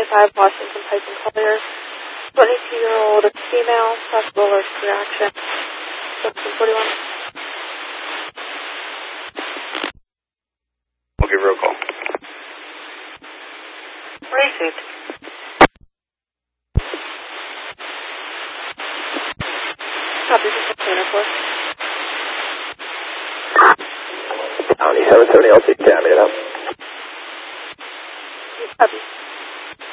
25 Washington Pike and Collier. 22-year-old female, possible allergic reaction. 1741. We'll give her a call. Received. Copy, this is Center Force. County 770 LC, Cam, it up. Copy.